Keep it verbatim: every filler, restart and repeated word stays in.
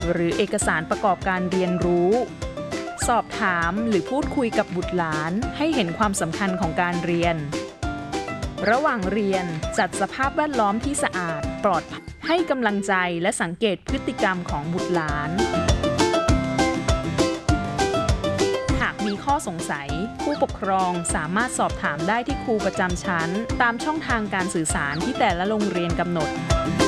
หรือเอกสารประกอบการเรียนรู้ สอบถามหรือพูดคุยกับบุตรหลานให้เห็นความสำคัญของการเรียน ระหว่างเรียนจัดสภาพแวดล้อมที่สะอาดปลอดภัยให้กำลังใจและสังเกตพฤติกรรมของบุตรหลานหากมีข้อสงสัยผู้ปกครองสามารถสอบถามได้ที่ครูประจำชั้นตามช่องทางการสื่อสารที่แต่ละโรงเรียนกำหนด